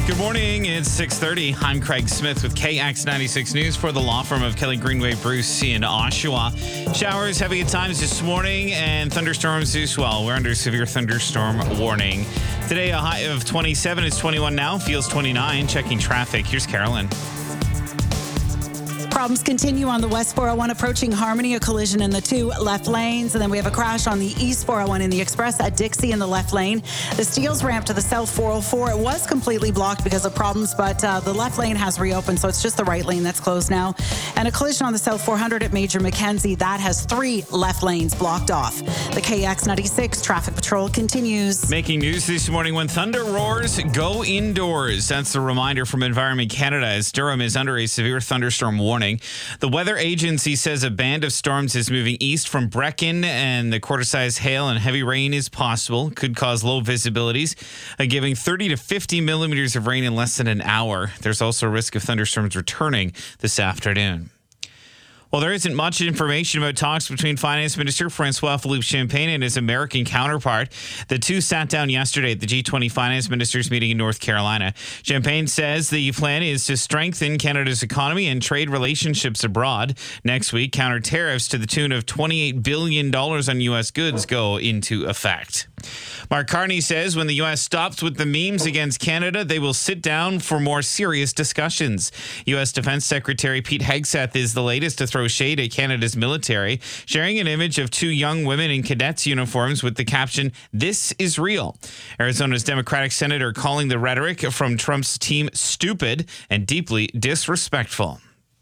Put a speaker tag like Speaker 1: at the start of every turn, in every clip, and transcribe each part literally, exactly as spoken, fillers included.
Speaker 1: Good morning. It's six thirty. I'm Craig Smith with K X ninety-six News for the law firm of Kelly Greenway Bruce in Oshawa. Showers heavy at times this morning and thunderstorms as well. We're under severe thunderstorm warning. Today, a high of twenty-seven. It's twenty-one now. Feels twenty-nine. Checking traffic. Here's Carolyn.
Speaker 2: Problems continue on the West four oh one approaching Harmony, a collision in the two left lanes. And then we have a crash on the East four oh one in the Express at Dixie in the left lane. The Steeles ramp to the South four oh four, it was completely blocked because of problems, but uh, the left lane has reopened, so it's just the right lane that's closed now. And a collision on the South four hundred at Major Mackenzie, that has three left lanes blocked off. The K X ninety-six traffic patrol continues.
Speaker 1: Making news this morning: when thunder roars, go indoors. That's a reminder from Environment Canada as Durham is under a severe thunderstorm warning. The weather agency says a band of storms is moving east from Brechin, and the quarter-size hail and heavy rain is possible. Could cause low visibilities, uh, giving thirty to fifty millimeters of rain in less than an hour. There's also a risk of thunderstorms returning this afternoon. Well, there isn't much information about talks between Finance Minister Francois Philippe Champagne and his American counterpart. The two sat down yesterday at the G twenty Finance Ministers meeting in North Carolina. Champagne says the plan is to strengthen Canada's economy and trade relationships abroad. Next week, counter tariffs to the tune of twenty-eight billion dollars on U S goods go into effect. Mark Carney says when the U S stops with the memes against Canada, they will sit down for more serious discussions. U S Defense Secretary Pete Hegseth is the latest to throw shade at Canada's military, sharing an image of two young women in cadets uniforms with the caption, "This is real." Arizona's Democratic Senator calling the rhetoric from Trump's team stupid and deeply disrespectful.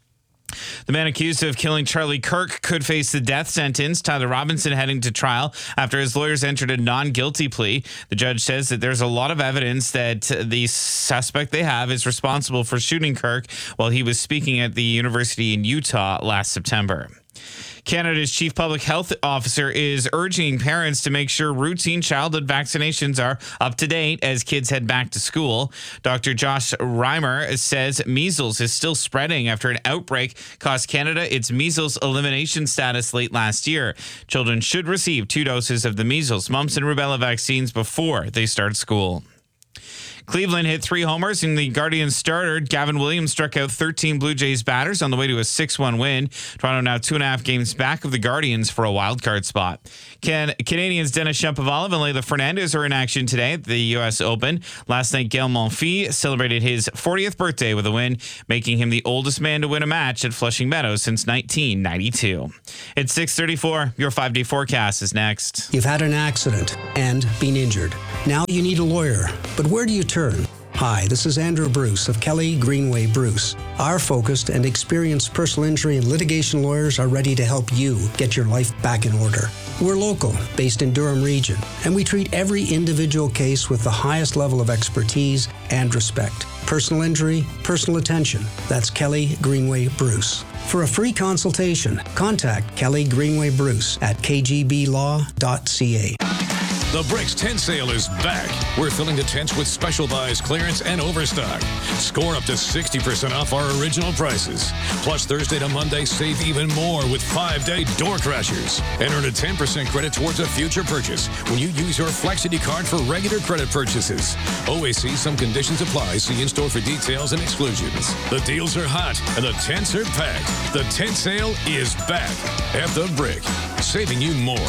Speaker 1: The man accused of killing Charlie Kirk could face the death sentence. Tyler Robinson heading to trial after his lawyers entered a non-guilty plea. The judge says that there's a lot of evidence that the suspect they have is responsible for shooting Kirk while he was speaking at the university in Utah last September. Canada's chief public health officer is urging parents to make sure routine childhood vaccinations are up to date as kids head back to school. Doctor Josh Reimer says measles is still spreading after an outbreak cost Canada its measles elimination status late last year. Children should receive two doses of the measles, mumps, and rubella vaccines before they start school. Cleveland hit three homers, and the Guardians starter Gavin Williams struck out thirteen Blue Jays batters on the way to a six one win. Toronto now two and a half games back of the Guardians for a wild card spot. Can Canadians Denis Shapovalov and Leylah Fernandez are in action today at the U S Open. Last night, Gael Monfils celebrated his fortieth birthday with a win, making him the oldest man to win a match at Flushing Meadows since nineteen ninety-two. It's six thirty-four. Your five-day forecast is next.
Speaker 3: You've had an accident and been injured. Now you need a lawyer, but where do you turn? Hi, this is Andrew Bruce of Kelly Greenway Bruce. Our focused and experienced personal injury and litigation lawyers are ready to help you get your life back in order. We're local, based in Durham region, and we treat every individual case with the highest level of expertise and respect. Personal injury, personal attention. That's Kelly Greenway Bruce. For a free consultation, contact Kelly Greenway Bruce at k g b law dot c a.
Speaker 4: The Bricks Tent Sale is back. We're filling the tents with special buys, clearance, and overstock. Score up to sixty percent off our original prices. Plus, Thursday to Monday, save even more with five-day door crashers. And earn a ten percent credit towards a future purchase when you use your Flexity card for regular credit purchases. Always see some conditions apply. See in-store for details and exclusions. The deals are hot and the tents are packed. The tent sale is back at The Brick, saving you more.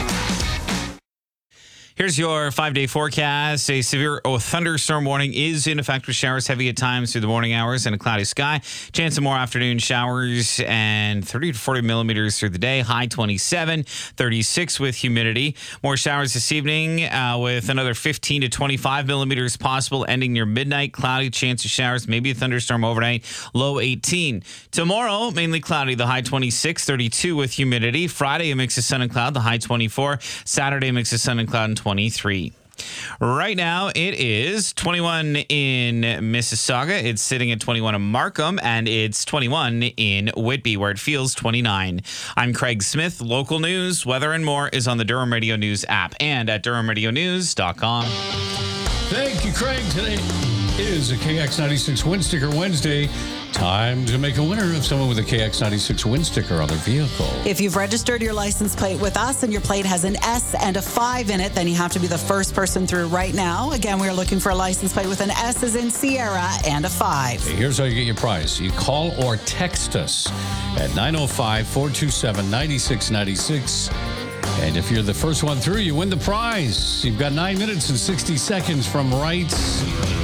Speaker 1: Here's your five-day forecast. A severe thunderstorm warning is in effect with showers heavy at times through the morning hours and a cloudy sky. Chance of more afternoon showers and thirty to forty millimeters through the day. High twenty-seven, thirty-six with humidity. More showers this evening uh, with another fifteen to twenty-five millimeters possible ending near midnight. Cloudy, chance of showers, maybe a thunderstorm overnight. Low eighteen. Tomorrow, mainly cloudy. The high twenty-six, thirty-two with humidity. Friday, a mix of sun and cloud. The high twenty-four. Saturday, a mix of sun and cloud and twenty-three. Right now, it is twenty-one in Mississauga. It's sitting at twenty-one in Markham, and it's twenty-one in Whitby, where it feels twenty-nine. I'm Craig Smith. Local news, weather, and more is on the Durham Radio News app and at durham radio news dot com.
Speaker 5: Thank you, Craig. Today, is a K X ninety-six Win Sticker Wednesday. Time to make a winner of someone with a K X ninety-six Win Sticker on their vehicle.
Speaker 2: If you've registered your license plate with us and your plate has an S and a five in it, then you have to be the first person through right now. Again, we are looking for a license plate with an S as in Sierra and a five.
Speaker 5: Okay, here's how you get your prize. You call or text us at nine oh five, four two seven, nine six nine six. And if you're the first one through, you win the prize. You've got nine minutes and sixty seconds from right